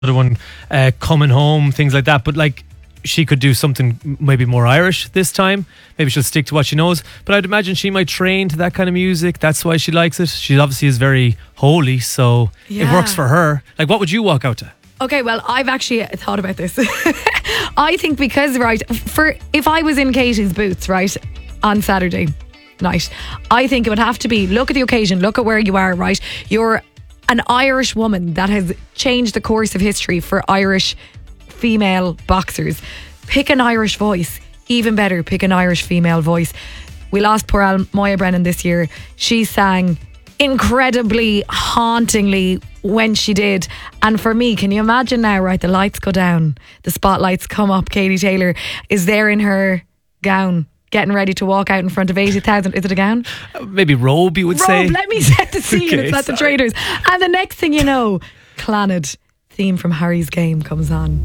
other one, Coming Home, things like that. But like, she could do something maybe more Irish this time. Maybe she'll stick to what she knows. But I'd imagine she might train to that kind of music. That's why she likes it. She obviously is very holy, so it works for her. Like, what would you walk out to? Okay, well, I've actually thought about this. I think because, right, if I was in Katie's boots, right, on Saturday night, I think it would have to be, look at the occasion, look at where you are, right? You're an Irish woman that has changed the course of history for Irish female boxers. Pick an Irish voice. Even better, pick an Irish female voice. We lost poor Moya Brennan this year. She sang incredibly, hauntingly when she did. And for me, can you imagine now, right, the lights go down, the spotlights come up, Katie Taylor is there in her gown, getting ready to walk out in front of 80,000. Is it a gown? Maybe robe, you would say. Let me set the scene. Okay, it's at the Traders. And the next thing you know, Clannad theme from Harry's Game comes on.